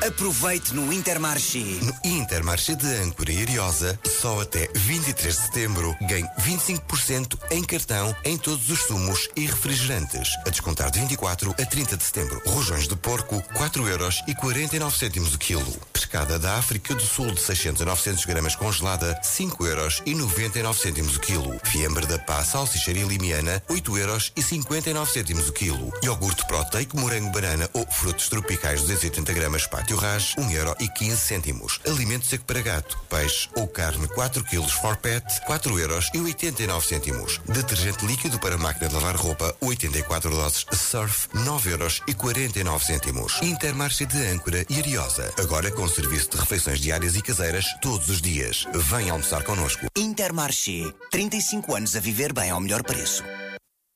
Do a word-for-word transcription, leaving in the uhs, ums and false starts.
Aproveite no Intermarché. No Intermarché de Âncora e Ariosa, só até vinte e três de setembro, ganhe vinte e cinco por cento em cartão em todos os sumos e refrigerantes. A descontar de vinte e quatro a trinta de setembro. Rojões de porco, quatro euros e quarenta e nove cêntimos o quilo. Pescada da África do Sul de seiscentos a novecentos gramas congelada, cinco euros e noventa e nove cêntimos o quilo. Fiambre da Pá, salsicheira e limiana, oito euros e cinquenta e nove cêntimos o quilo. Iogurte proteico, morango, banana ou frutos tropicais duzentos e oitenta gramas, Pátio Rás, um euro e quinze cêntimos. Alimento seco para gato, peixe ou carne quatro quilos for pet, quatro euros e oitenta e nove cêntimos. Detergente líquido para máquina de lavar roupa, oitenta e quatro doses Surf, nove euros e quarenta e nove cêntimos. Intermarché de Âncora e Ariosa, agora com serviço de refeições diárias e caseiras todos os dias. Venha almoçar connosco. Intermarché. trinta e cinco anos a viver bem ao melhor preço.